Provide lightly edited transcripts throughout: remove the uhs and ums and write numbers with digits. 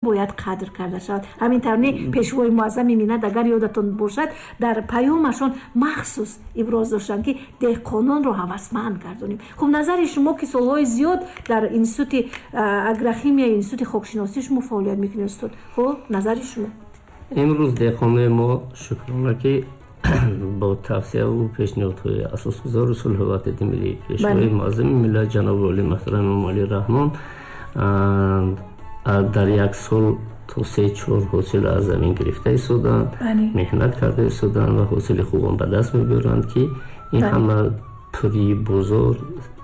бояд қадр карда шавад. ҳамин тавни пешвои муаззами миннат агар ёдатон бошад дар паёмашон махсус иброз доштанд ки деҳқононро ҳавасманд гардонем. хуб назари шумо ки солҳои зиёд дар институти агрохимия, институти хокшиносӣ шумо фаъолият мекунед устод, хуб назари шумо? имрӯз деҳқонони мо шукрона ки бо тавсияву пешниҳодҳои асосгузору сулҳу ваҳдати миллӣ пешвои муаззами миллат ҷаноби олӣ маҳтарами эмомалӣ раҳмон дар як сол то 3-4 ҳосил аз замин гирифта истоданд, меҳнат карда истоданд ва ҳосили хубон ба даст мебиёранд ки ин ҳама пури бозор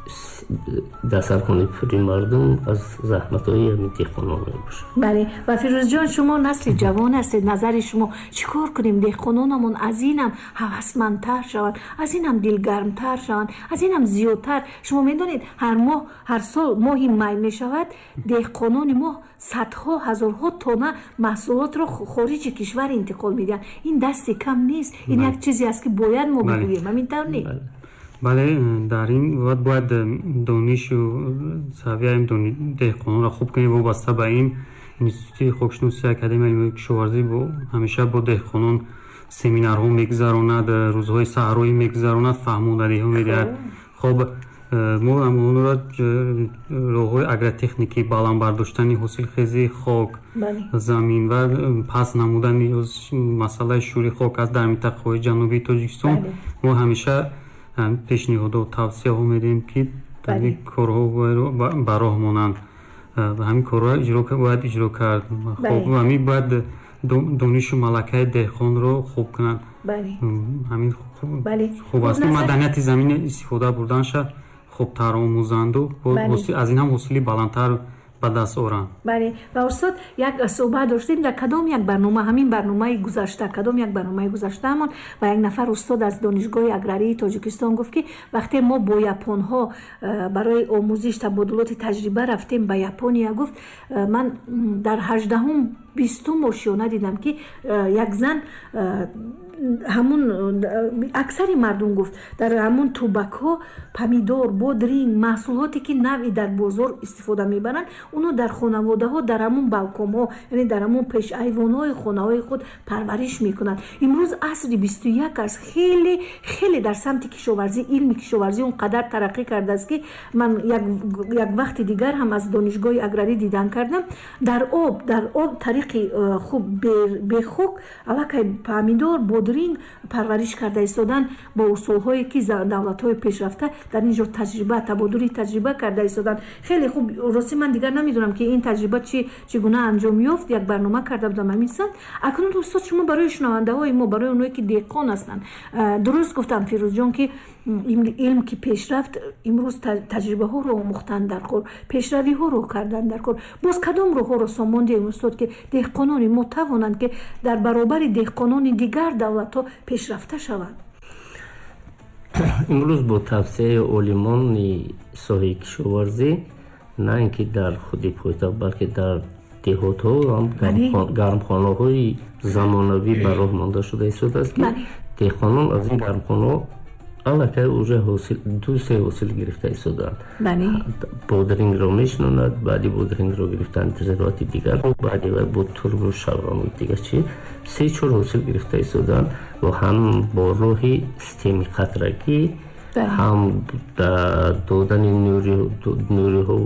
дасаркони пури мардум аз заҳматҳои деҳқонон мебошад. бале ва фирӯзҷон шумо насли ҷавон ҳастед. назари шумо чӣ кор кунем деҳқононамон аз инам ҳавасмандтар шаванд, аз инам дилгармтар шаванд, аз инам зиёдтар? шумо медонед ҳар сол моҳи май мешавад деҳқонони мо садҳо ҳазорҳо тонна маҳсулотро хориҷи кишвар интиқол медиҳанд. ин дасти кам нест. ин як чизе аст ки бояд мо бигӯем. ҳамин тавр не? бале дар ин бояд донишу савияи деҳқононро хуб кунем. вобаста ба ин институти хокшиносӣ академияи илмии кишоварзӣ ҳамеша бо деҳқонон семинарҳо мегузаронад, рӯзҳои саҳроӣ мегузаронад, фаҳмондадиҳо медиҳад. хоб мо амонро роҳҳои агротехникӣ, баландбардоштани ҳосилхезии хок, замин ва паст намудани масъалаи шӯри хок аст дар минтақаҳои ҷанубии Тоҷикистон мо ҳамеша пешниҳодо тавсияҳо медиҳем ки ин корҳо ба роҳ монанд. ҳамин корҳо бояд иҷро кард. ҳамин бояд донишу малакаи деҳқонро хуб кунанд. ҳамин хуб аст ки маданияти замин истифода бурданша хубтар омӯзанду аз ин ҳам ҳосили баландтар ба даст оранд. бале ва устод як суҳбат доштем дар кадом як барнома, ҳамин барномаи гузашта, кадом як барномаи гузаштаамон ва як нафар устод аз донишгоҳи аграрии Тоҷикистон гуфт ки вақте мо бо японҳо барои омӯзиш табодулоти таҷриба рафтем ба Япония, гуфт ман дар 18-20 ошёна дидам ки як зан ҳамун аксари мардум гуфт дар ҳамун тӯбакҳо помидор, бодринг, маҳсулоте ки нави дар бозор истифода мебаранд, уно дар хонаводаҳо дар ҳамун балконҳо, яъне дар ҳамун пешайвонҳои хонаҳои худ парвариш мекунанд. имрӯз асри 21 аст. хеле хеле дар самти кишоварзӣ, илми кишоварзӣ он қадар тараққӣ кардааст ки ман як вақти дигар ҳам аз донишгоҳи аграрӣ дидан кардам, дар об тариқи хуб бехок аллакай помидор, бодринг парвариш карда истодан бо усулҳое ки давлатҳои пешрафта дар ин ҷо таҷриба, табодули таҷриба карда истодан. хеле хуб. рости ман дигар намедонам ки ин таҷриба чӣ гуна анҷом ёфт. як барнома карда будам ҳамин самт. акнун устод шумо барои шунавандаҳои мо, барои онҳое ки деҳқон ҳастанд, дуруст гуфтам фирӯзҷон ки илм ки пешрафт, имрӯз таҷрибаҳоро омӯхтан дар кор, пешравиҳоро кардан дар кор. боз кадом роҳҳоро сомондем устод ки деҳқонони мо тавонанд ки дар баробари деҳқонони дигар давлатҳо пешрафта шаванд? имрӯз бо тавсияи олимони соҳаи кишоварзӣ на ин ки дар худи пойтахт, балки дар деҳотҳо гармхонаҳои замонавӣ ба роҳ монда шуда истодааст ки деҳқонон аз ин гармхонаҳо аллакай уже 2-3 ҳосил гирифта истоданд. бодрингро мешинонад, баъди бодрингро гирифтан зироати дигар, баъди бо турбу шаврон дигар чи 3-4 ҳосил гирифта истоданд ва ҳам бо роҳи системи қатрагӣ, ҳам додани нуриҳо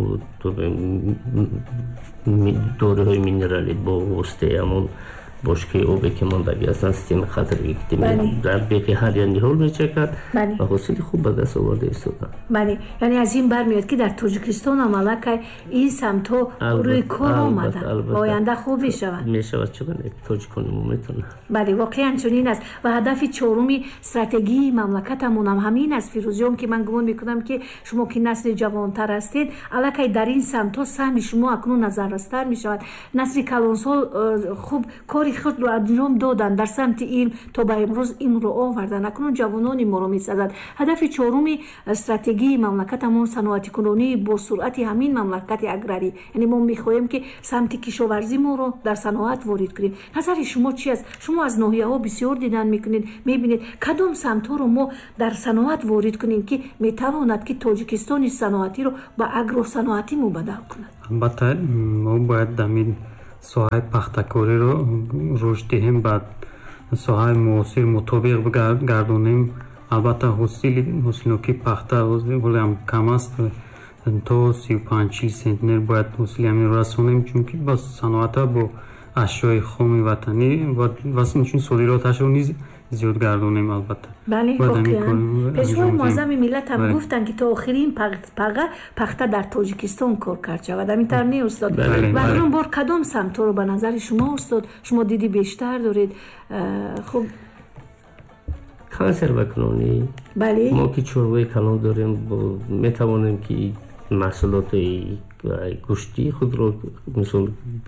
дориҳои минералӣ бо воситаи ҳамон бошкаи обе ки мондаги ҳастанд, системи қатрагӣ ки дар беқи ҳар як ниҳол мечакад ва ҳосили хуб ба даст оварда истоданд. бале яъне аз ин бармеёд ки дар Тоҷикистон ҳам аллакай ин самтҳо рӯи кор омаданд ва оянда хуб мешавад. чунин тоҷикони мо метавонанд. бале воқеан чунин аст ва ҳадафи чоруми стратегии мамлакатамон ҳам ҳамин аст. фирӯзҷон ки ман гумон мекунам ки шумо ки насли ҷавонтар ҳастед, аллакай дар ин самтҳо саҳми шумо акнун назаррастар мешавад. насли калонсол хуб кори خود رو انجام دادن در سمت علم تا به امروز این رو آوردن. اکنون جوانان ما رو میسازد. هدف چهارمی استراتژی مملکتمون صنعتی کنونی با سرعت همین مملکت اگراری، یعنی ما میخواهیم که سمت کشاورزی ما رو در صنعت وارد کنیم. نظر شما چی است؟ شما از ناحیه‌ها بسیار دیدن میکنید، میبینید کدام سمت‌ها رو ما در صنعت وارد کنیم که میتواند که تاجیکستان صنعتی رو با اگرو صنعتی مبادله کند. البته ما باید دمید соҳаи пахтакориро рушд диҳем, ба соҳаи муосир мутобиқ гардонем. албатта ҳосилноки пахта ҳолиам кам аст, то 35-40 центнер бояд ҳосили ҳаминро расонем, чунки ба саноата бо ашёи хоми ватанӣ ва чун содироташро низ зиёд гардонем. албатта бале, воқеан пешвои муаззами миллат ҳам гуфтанд ки то охирин пахта дар тоҷикистон кор кард шавад. ҳаминтар не устод? ва ҳамон бор кадом самтҳоро ба назари шумо устод шумо диди бештар доред? хуб консервакунонӣ, мо ки чорвои калон дорем, метавонем ки маҳсулоти гӯшти худро мисол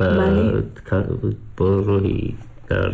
бо роҳи дар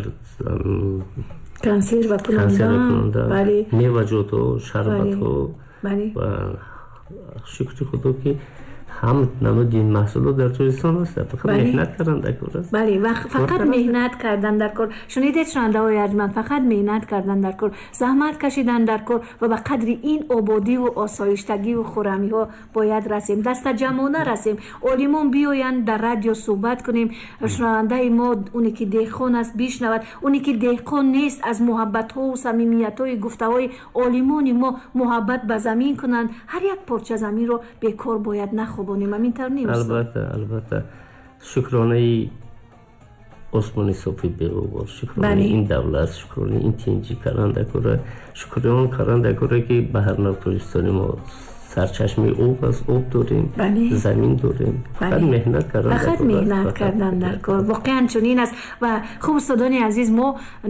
консерва кунанда меваҷотҳо, шарбатҳо ва шукри худо ки ҳам намуди маҳсулот дар Тоҷикистон ҳастад. Фақат меҳнат кардан дар кор аст. бале, фақат меҳнат кардан дар кор. шунидед шунавандаҳои арҷманд, фақат меҳнат кардан дар кор, заҳмат кашидан дар кор ва ба қадри ин ободиву осоиштагиву хӯрамиҳо бояд расем, дастаҷамона расем. олимон биёянд дар радио суҳбат кунем, шунавандаи мо уне ки деҳқон аст бишнавад, уне ки деҳқон нест аз муҳаббатҳову самимиятҳои гуфтаҳои олимони мо муҳаббат ба замин кунанд. ҳар як порча заминро бекор бояд нахоб. албатта шукронаи осмони софи беғубор, шукронаи ин давлат, шукронаи ин тинҷи карандакора, шукрон карандакора ки ба ҳар нав тоҷикистони мо сарчашмаи об аст, об дорем, замин дорем. фақат меҳнат кардан дар кор. воқеан чунин аст. ва хуб устодони азиз, мо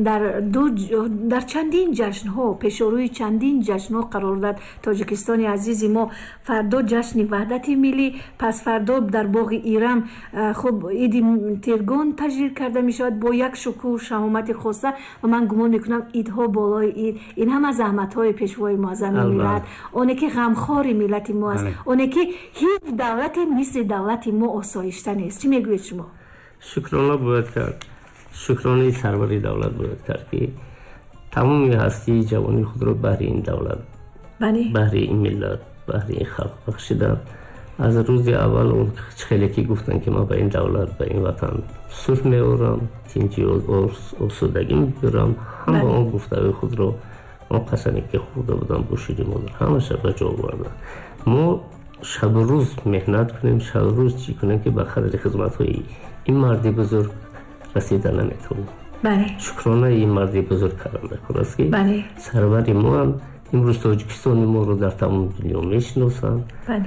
дар чандин ҷашнҳо, пешоруи чандин ҷашнҳо қарор дод тоҷикистони азизи мо. фардо ҷашни ваҳдати миллӣ, пас фардо дар боғи ирам хуб иди тиргон таҷрир карда мешавад бо як шукӯҳ шаҳомати хоса. ва ман гумон мекунам идҳо болои ид ин ҳама заҳматҳои пешвои муаззами миллат, оне ки ғамхори миллати мо аст, оне ки ҳеҷ давлате мисли давлати мо осоишта нест. чӣ мегӯед шумо? шукрона бояд кард, шукронаи сарвари давлат бояд кард ки тамоми ҳастии ҷавонии худро баҳри ин давлат, баҳри ин миллат, баҳри ин халқ бахшидан. аз рӯзи аввал он хеле ки гуфтанд ки ман ба ин давлат, ба ин ватан сулҳ меорам, тинҷи осудагӣ мебирам, ҳама он гуфтаҳои худро, он қасаме ки хурда будам бо шири модар, ҳамаша ба ҷо овардам. мо шабу рӯз меҳнат кунем, шабу рӯз чӣ кунем ки ба қадри хизматҳои ин марди бузург расида наметавонем. шукронаи ин марди бузург карандакор аст ки сарвари моам имрӯз тоҷикистони моро дар тамоми дунё мешиносанд.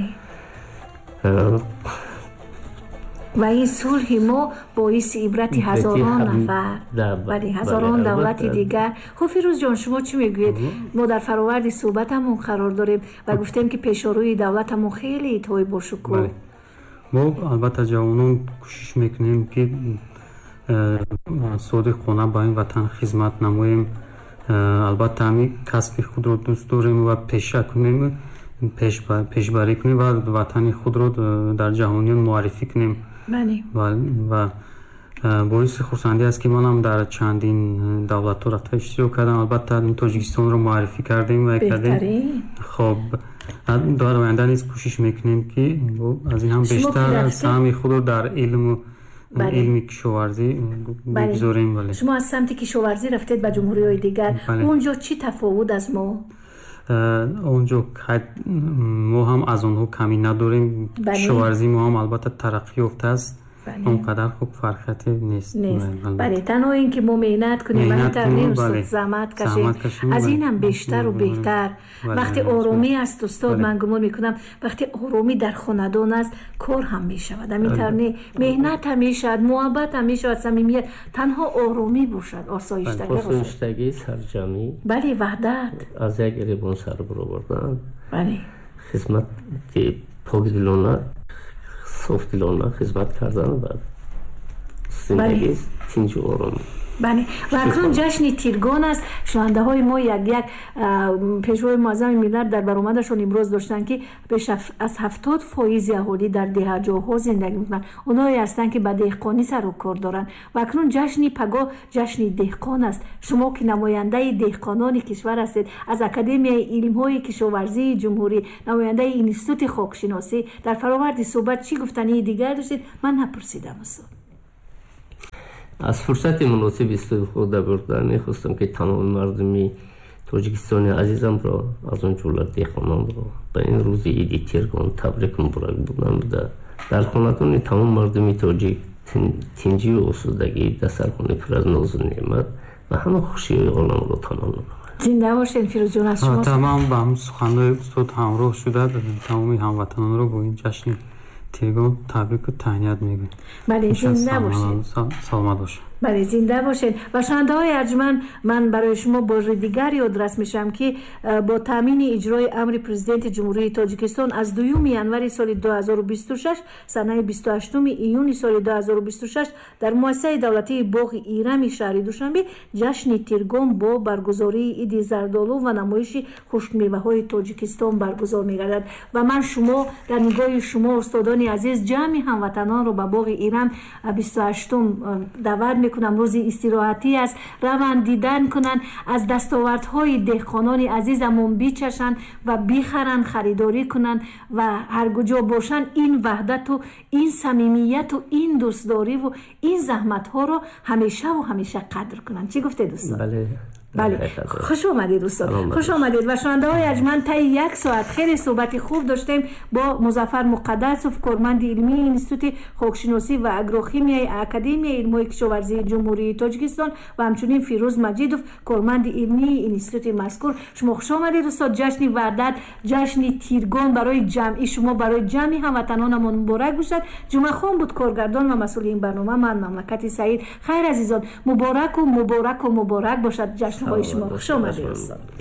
ва ин сулҳи мо боиси ибрати ҳазорон нафар, ҳазорон давлати дигар. хуб фирӯз ҷон, шумо чӣ мегӯед? мо дар фароварди суҳбатамон қарор дорем ва гуфтем ки пешоруи давлатамон хеле идҳои бошукӯҳ. мо албатта ҷавонон кӯшиш мекунем ки содиқона ба ин ватан хизмат намоем. албатта ҳамин касби худро дӯст дорем ва пеша кунем, пешбарӣ кунем ва ватани худро дар ҷаҳониён муаррифӣ кунем. ва боиси хурсандӣ аст ки манам дар чандин давлатҳо рафта иштирок кардам. албатта тоҷикистонро муаррифӣ кардем ва кардем. хоб дар оянда низ кӯшиш мекунем ки аз ин ҳам бештар саҳми худро дар илми кишоварзӣ бигузорем. шумо аз самти кишоварзӣ рафтед ба ҷумҳуриҳои дигар. онҷо чӣ тафовут аз мо? онҷо мо ҳам аз онҳо камӣ надорем. кишоварзии мо ҳам албатта тараққӣ ёфтааст, он қадар хуб фарқияте нест. бале, танҳо ин ки мо меҳнат кунем, заҳмат кашем, аз ин ҳам бештару беҳтар. вақте оромӣ аст устод, ман гумон мекунам вақте оромӣ дар хонадон аст, кор ҳам мешавад. ҳаминтар не, меҳнат ҳам мешавад, муҳаббат ҳам мешавад, самимият. танҳо оромӣ бошад, осоиштагӣ, сарҷамӣ, бале, ваҳдат, аз як гиребон сар баровардан, хизмат покдилона, софдилона хизмат кардан ва зиндагӣ тинҷу ором. ва акнун ҷашни тиргон аст. шунавандаҳои мо як пешвои муаззами миллат дар баромадашон иброз доштанд ки беш аз 70% аҳолӣ дар деҳаҷоҳҳо зиндагӣ мекунанд. онҳое ҳастанд ки ба деҳқонӣ сару кор доранд. ва акнун ҷашни пагоҳ ҷашни деҳқон аст. шумо ки намояндаи деҳқонони кишвар ҳастед, аз академияи илмҳои кишоварзии ҷумҳурӣ, намояндаи институти хокшиносӣ, дар фароварди суҳбат чӣ гуфтании дигар доштед? ман напурсидам устод. аз фурсати муносиб истифода бурда мехостам ки тамоми мардуми тоҷикистони азизамро аз он ҷумла деҳқононро ба ин рӯзи иди тиргон табрик муборак будам буда дар хонадони тамом мардуми тоҷик тинҷию осудагӣ дар сархони пир аз нозу неъмат ва ҳама хушиёи оламро тамом зинда бошед фирӯзҷон. аз шумо тамом ба суханҳои устод ҳамроҳ шуда тамоми ҳамватанонро бо ин ҷашни тиргон табрику таҳният мегӯем. бале зинда бошед. саломат бошед. бале зинда бошед. ва шунавандаҳои арҷманд, ман барои шумо бори дигар ёдрас мешавам ки бо таъмини иҷрои амри президенти ҷумҳурии тоҷикистон аз 2 январи соли 2026 санаи 28 июни соли 2026 дар муассисаи давлатии боғи ирами шаҳри душанбе ҷашни тиргон бо баргузории иди зардолу ва намоиши хушкмеваҳои тоҷикистон баргузор мегардад. ва ман шумо дар нигоҳи шумо устодони азиз ҷамъи ҳамватанонро ба боғи ирам 28 даъват мекунам. рӯзи истироҳатӣ аст. раванд дидан кунанд, аз дастовардҳои деҳқонони азизамон бичашанд ва бихаранд, харидорӣ кунанд ва ҳаркуҷо бошанд ин ваҳдату ин самимияту ин дӯстдориву ин заҳматҳоро ҳамешаву ҳамеша қадр кунанд. чӣ гуфтед дӯстон? бале хуш омадед дӯстон, хуш омадед. ва шунавандаҳои арҷманд, таи 1 соат хеле суҳбати хуб доштем бо Музаффар Муқаддасов, корманди илмии институти хокшиносӣ ва агрохимияи Академияи илмҳои кишоварзии ҷумҳурии Тоҷикистон ва ҳамчунин Фирӯз Маҷидов, корманди илмии институти мазкур. шумо хуш омадед дӯстон. ҷашни ваҳдат, ҷашни тиргон барои ҷамъи шумо, барои ҷамъи ҳамватанонамон муборак бошад. ҷумъахон буд коргардон ва масъули ин барнома. ман Мамлакати Саид. хайр азизон, мубораку мубораку муборак бошад ҷашн. شما خوش آمدید.